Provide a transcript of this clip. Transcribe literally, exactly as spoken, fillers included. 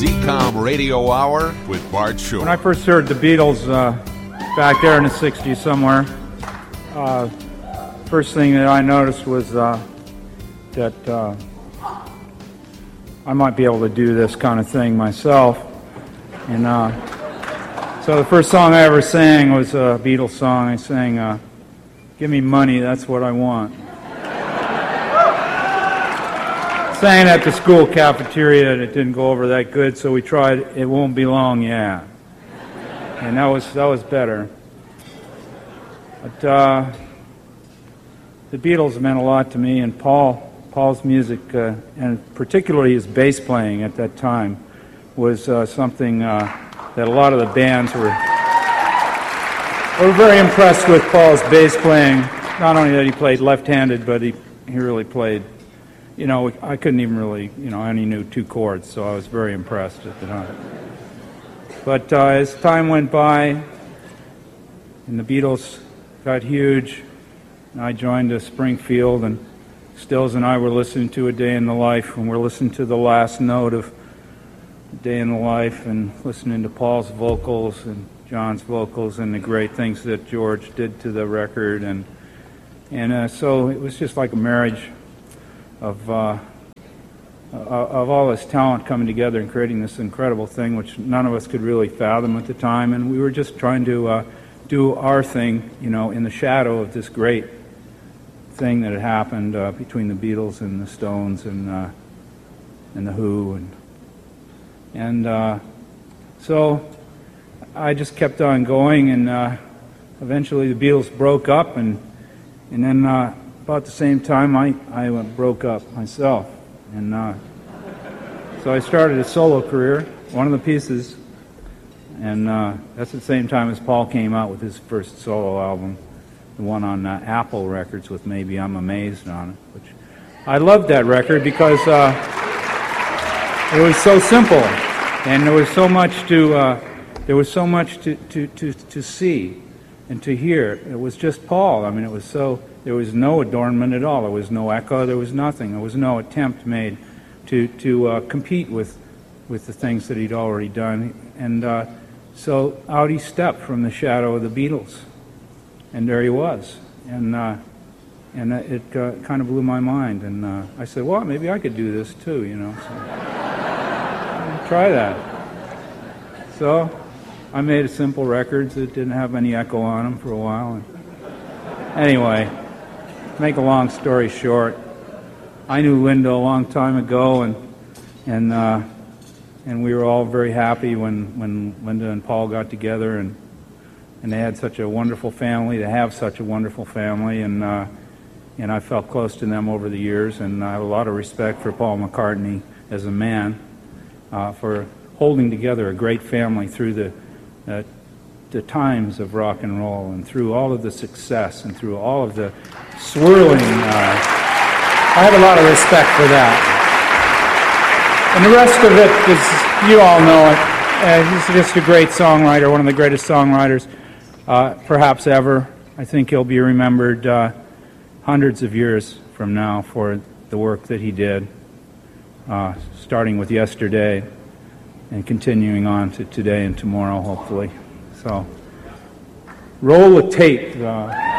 Z COM Radio Hour with Bart Shore. When I first heard the Beatles uh, back there in the sixties somewhere, uh, first thing that I noticed was uh, that uh, I might be able to do this kind of thing myself. And uh, so the first song I ever sang was a Beatles song. I sang, uh, "Give me money, that's what I want." Sang at the school cafeteria, and it didn't go over that good, so we tried "It Won't Be Long, Yeah," and that was that was better. But uh, the Beatles meant a lot to me, and Paul Paul's music, uh, and particularly his bass playing at that time, was uh, something uh, that a lot of the bands were were very impressed with. Paul's bass playing, not only that he played left-handed, but he he really played. You know, I couldn't even really, you know, I only knew two chords, so I was very impressed at the time. But uh, as time went by, and the Beatles got huge, and I joined uh, Springfield, and Stills and I were listening to A Day in the Life, and we're listening to the last note of A Day in the Life, and listening to Paul's vocals and John's vocals, and the great things that George did to the record, and and uh, so it was just like a marriage of uh, of all this talent coming together and creating this incredible thing, which none of us could really fathom at the time, and we were just trying to uh, do our thing, you know, in the shadow of this great thing that had happened uh, between the Beatles and the Stones and uh, and the Who, and and uh, so I just kept on going, and uh, eventually the Beatles broke up, and and then. Uh, About the same time, I, I broke up myself, and uh, so I started a solo career, one of the pieces, and uh, that's at the same time as Paul came out with his first solo album, the one on uh, Apple Records with Maybe I'm Amazed on it, which I loved that record because uh, it was so simple, and there was so much to uh, there was so much to, to, to, to see and to hear. It was just Paul. I mean, it was so. There was no adornment at all. There was no echo. There was nothing. There was no attempt made to to uh, compete with with the things that he'd already done. And uh, so out he stepped from the shadow of the Beatles, and there he was. And uh, and it uh, kind of blew my mind. And uh, I said, well, maybe I could do this too, you know. So try that. So I made a simple records that didn't have any echo on them for a while. And anyway. Make a long story short, I knew Linda a long time ago, and and uh, and we were all very happy when, when Linda and Paul got together, and and they had such a wonderful family. They have such a wonderful family, and uh, and I felt close to them over the years, and I have a lot of respect for Paul McCartney as a man uh, for holding together a great family through the uh, the times of rock and roll, and through all of the success, and through all of the swirling. Uh, I have a lot of respect for that. And the rest of it is, you all know it. Uh, he's just a great songwriter, one of the greatest songwriters uh, perhaps ever. I think he'll be remembered uh, hundreds of years from now for the work that he did, uh, starting with yesterday and continuing on to today and tomorrow, hopefully. So, roll the tape. Uh,